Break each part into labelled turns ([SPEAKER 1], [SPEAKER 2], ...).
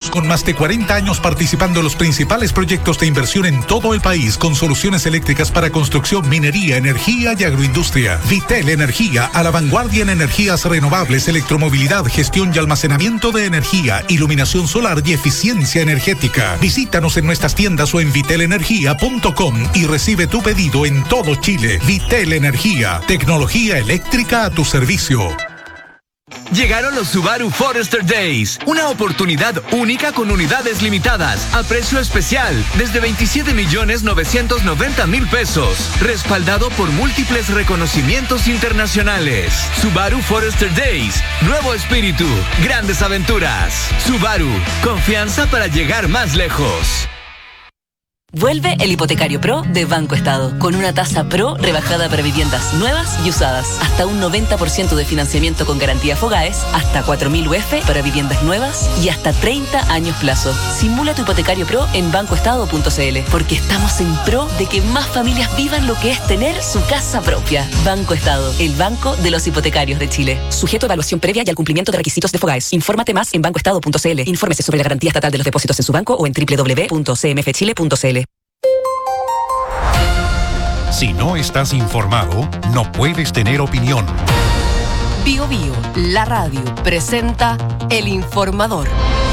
[SPEAKER 1] con más de 40 años participando en los principales proyectos de inversión en todo el país, con soluciones eléctricas para construcción, minería, energía y agroindustria. Vitel Energía, a la vanguardia en energías renovables, electromovilidad, gestión y almacenamiento de energía, iluminación solar y eficiencia energética. Visítanos en nuestras tiendas o en vitelenergia.com y recibe tu pedido en todo Chile. Vitel Energía, tecnología eléctrica a tu servicio.
[SPEAKER 2] Llegaron los Subaru Forester Days, una oportunidad única con unidades limitadas, a precio especial, desde 27.990.000 pesos, respaldado por múltiples reconocimientos internacionales. Subaru Forester Days, nuevo espíritu, grandes aventuras. Subaru, confianza para llegar más lejos.
[SPEAKER 3] Vuelve el Hipotecario Pro de Banco Estado, con una tasa Pro rebajada para viviendas nuevas y usadas, hasta un 90% de financiamiento con garantía Fogaes, hasta 4.000 UF para viviendas nuevas y hasta 30 años plazo. Simula tu Hipotecario Pro en bancoestado.cl, porque estamos en pro de que más familias vivan lo que es tener su casa propia. Banco Estado, el banco de los hipotecarios de Chile. Sujeto a evaluación previa y al cumplimiento de requisitos de Fogaes. Infórmate más en bancoestado.cl. Infórmese sobre la garantía estatal de los depósitos en su banco o en www.cmfchile.cl.
[SPEAKER 4] Si no estás informado, no puedes tener opinión.
[SPEAKER 5] Bio Bio, la radio, presenta El Informador.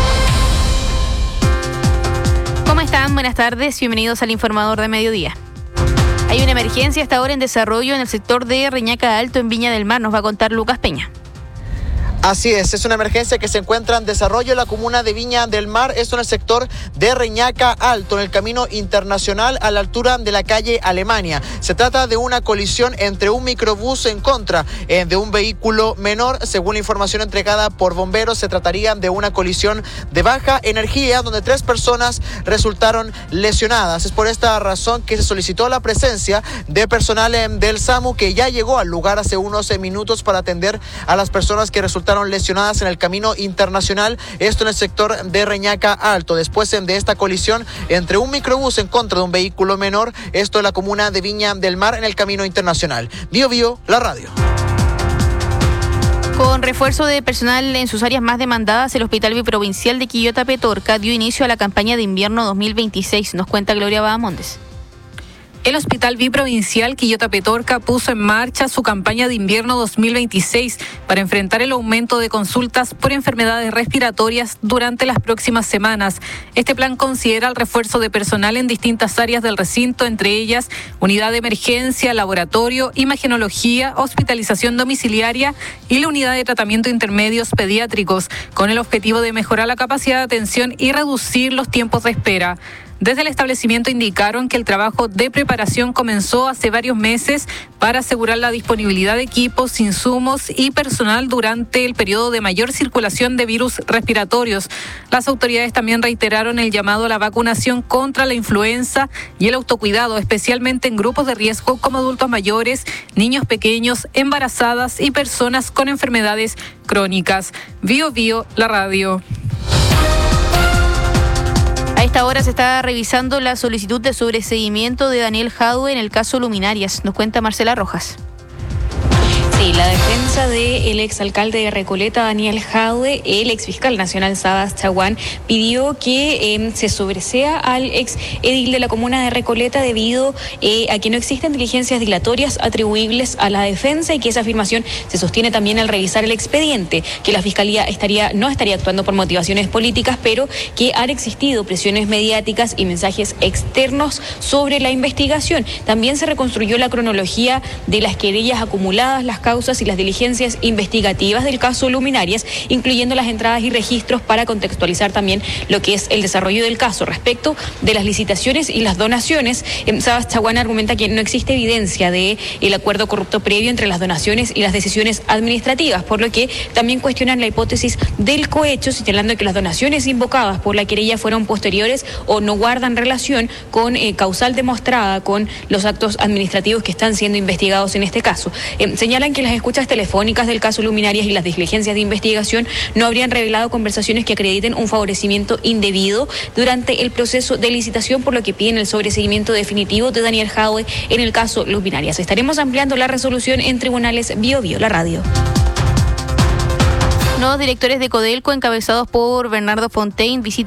[SPEAKER 6] ¿Cómo están? Buenas tardes, bienvenidos al Informador de Mediodía. Hay una emergencia hasta ahora en desarrollo en el sector de Reñaca Alto, en Viña del Mar. Nos va a contar Lucas Peña.
[SPEAKER 7] Así es una emergencia que se encuentra en desarrollo en la comuna de Viña del Mar, esto en el sector de Reñaca Alto, en el camino internacional a la altura de la calle Alemania. Se trata de una colisión entre un microbús en contra de un vehículo menor. Según la información entregada por bomberos, se trataría de una colisión de baja energía donde 3 personas resultaron lesionadas. Es por esta razón que se solicitó la presencia de personal del SAMU, que ya llegó al lugar hace unos minutos para atender a las personas que resultaron lesionadas en el camino internacional, esto en el sector de Reñaca Alto, después de esta colisión entre un microbús en contra de un vehículo menor, esto en la comuna de Viña del Mar, en el camino internacional. Bio Bio, la radio.
[SPEAKER 6] Con refuerzo de personal en sus áreas más demandadas, el Hospital Biprovincial de Quillota Petorca dio inicio a la campaña de invierno 2026. Nos cuenta Gloria Bahamondes.
[SPEAKER 8] El Hospital Biprovincial Quillota Petorca puso en marcha su campaña de invierno 2026 para enfrentar el aumento de consultas por enfermedades respiratorias durante las próximas semanas. Este plan considera el refuerzo de personal en distintas áreas del recinto, entre ellas unidad de emergencia, laboratorio, imagenología, hospitalización domiciliaria y la unidad de tratamiento intermedios pediátricos, con el objetivo de mejorar la capacidad de atención y reducir los tiempos de espera. Desde el establecimiento indicaron que el trabajo de preparación comenzó hace varios meses para asegurar la disponibilidad de equipos, insumos y personal durante el periodo de mayor circulación de virus respiratorios. Las autoridades también reiteraron el llamado a la vacunación contra la influenza y el autocuidado, especialmente en grupos de riesgo como adultos mayores, niños pequeños, embarazadas y personas con enfermedades crónicas. Bio Bio, la radio.
[SPEAKER 6] A esta hora se está revisando la solicitud de sobreseimiento de Daniel Jadwe en el caso Luminarias. Nos cuenta Marcela Rojas.
[SPEAKER 9] Sí, la defensa del exalcalde de Recoleta, Daniel Jadwe, el exfiscal nacional Sabas Chaguán, pidió que se sobresea al ex edil de la comuna de Recoleta debido a que no existen diligencias dilatorias atribuibles a la defensa, y que esa afirmación se sostiene también al revisar el expediente, que la fiscalía no estaría actuando por motivaciones políticas, pero que han existido presiones mediáticas y mensajes externos sobre la investigación. También se reconstruyó la cronología de las querellas acumuladas, las causas y las diligencias investigativas del caso Luminarias, incluyendo las entradas y registros para contextualizar también lo que es el desarrollo del caso. Respecto de las licitaciones y las donaciones, Sabas Chaguán argumenta que no existe evidencia de el acuerdo corrupto previo entre las donaciones y las decisiones administrativas, por lo que también cuestionan la hipótesis del cohecho, señalando que las donaciones invocadas por la querella fueron posteriores o no guardan relación con causal demostrada con los actos administrativos que están siendo investigados en este caso. Señalan que las escuchas telefónicas del caso Luminarias y las diligencias de investigación no habrían revelado conversaciones que acrediten un favorecimiento indebido durante el proceso de licitación, por lo que piden el sobreseguimiento definitivo de Daniel Jadwe en el caso Luminarias. Estaremos ampliando la resolución en tribunales. Bio Bio, la radio.
[SPEAKER 6] Nuevos directores de Codelco, encabezados por Bernardo Fontaine, visitan